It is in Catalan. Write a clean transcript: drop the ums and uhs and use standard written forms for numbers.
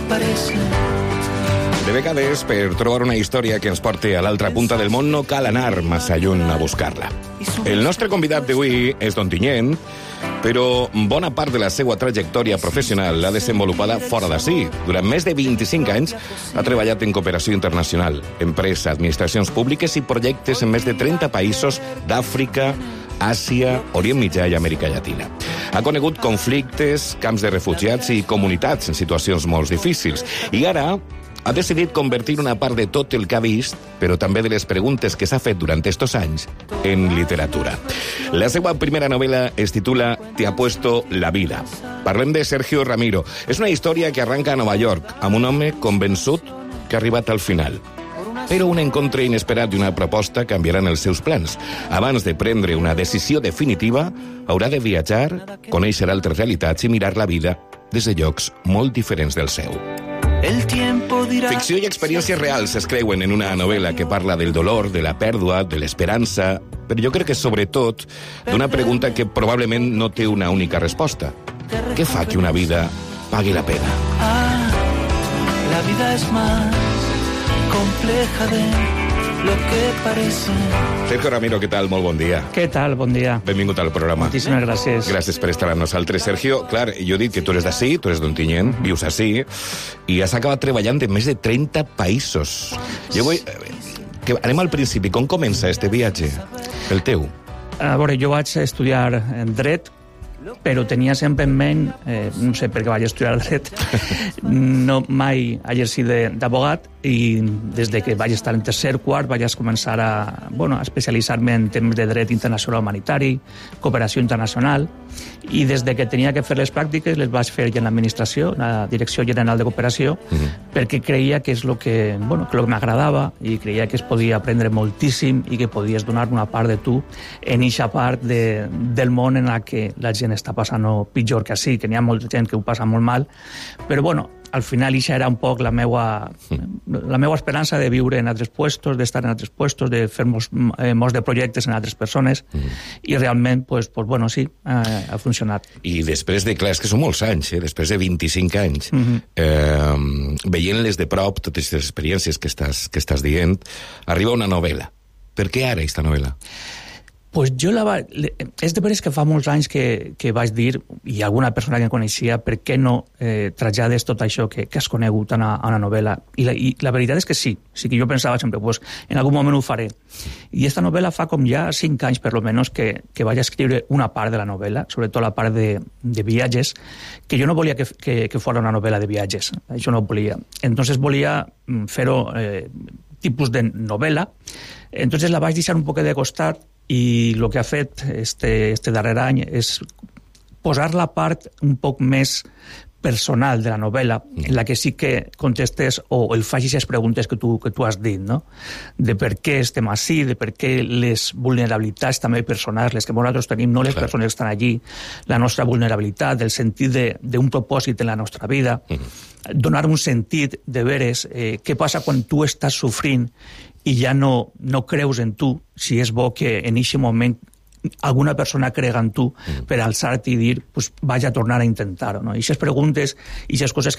parece. De vegades, per trobar una història que ens porti a l'altra punta del món, no cal anar massa lluny a buscar-la. El nostre convidat d'avui és d'Ontinyent, però bona part de la seva trajectòria professional l'ha desenvolupada fora d'ací. Durant més de 25 anys ha treballat en cooperació internacional, empresa, administracions públiques i projectes en més de 30 països d'Àfrica, Àsia, Orient Mitjà i Amèrica Llatina. Ha conegut conflictes, camps de refugiats i comunitats en situacions molt difícils. I ara ha decidit convertir una part de tot el que ha vist, però també de les preguntes que s'ha fet durant estos anys, en literatura. La seva primera novel·la es titula Te apuesto la vida. Parlem de Sergio Ramiro. És una història que arranca a Nova York, amb un home convençut que ha arribat al final. Però un encontre inesperat i una proposta canviaran els seus plans. Abans de prendre una decisió definitiva, haurà de viatjar, conèixer altres realitats i mirar la vida des de llocs molt diferents del seu. Ficció i experiències reals s'escreuen en una novel·la que parla del dolor, de la pèrdua, de l'esperança, però jo crec que sobretot d'una pregunta que probablement no té una única resposta. Què fa que una vida pagui la pena? La vida és más compleja de lo que parece. Sergio Ramiro, què tal? Molt bon dia. Què tal? Bon dia. Benvingut al programa. Moltíssimes gràcies. Gràcies per estar amb nosaltres. Sergio, clar, jo he dit que tu eres d'ací, tu eres d'Ontinyent, vius ací, i has acabat treballant en més de 30 països. Jo vull... Anem al principi. Com comença este viatge, el teu? A veure, jo vaig estudiar dret, però tenia sempre en ment, no sé per què vaig estudiar dret, no mai exercit d'abogat, i des de que vaig estar en tercer quart vaig començar a especialitzar-me en temes de dret internacional humanitari, cooperació internacional, i des de que tenia que fer les pràctiques les vaig fer ja en l'administració, la Direcció General de Cooperació, perquè creia que és el que m'agradava i creia que es podia aprendre moltíssim i que podies donar una part de tu en eixa part del món en la que la gent està passant pitjor que ací, que n'hi ha molta gent que ho passa molt mal, però al final això era un poc la meua esperança de viure en altres puestos, d'estar en altres puestos, de fer molts de projectes en altres persones, i realment, sí, ha funcionat. I després de, clar, és que són molts anys, després de 25 anys, veient-les de prop, totes les experiències que estàs dient, arriba una novel·la. Per què ara, aquesta novel·la? Pues jo és de veres que fa molts anys que vaig dir, i alguna persona que coneixia, per què no trasllades tot això que has conegut a una novel·la. I la veritat és que sí que jo pensava sempre, en algun moment ho faré. I aquesta novel·la fa com ja 5 anys, per lo menos, que vaig escriure una part de la novel·la, sobretot la part de viatges, que jo no volia que fos una novel·la de viatges, això no ho volia. Entonces volia fer-ho tipus de novel·la, entonces la vaig deixar un poc de costat, i el que ha fet este darrer any és posar la part un poc més personal de la novel·la, en la que sí que contestes o el facis les preguntes que tu has dit, no? De per què estem ací, de per què les vulnerabilitats també personals, les que nosaltres tenim, no les persones que estan allí, la nostra vulnerabilitat, el sentit d'un propòsit en la nostra vida, donar un sentit de veres què passa quan tu estàs sofrint i ja no creus en tu, si és bo que en aquest moment alguna persona crega en tu per alçar-te i dir, vaig a tornar a intentar-ho. I aquestes preguntes i aquestes coses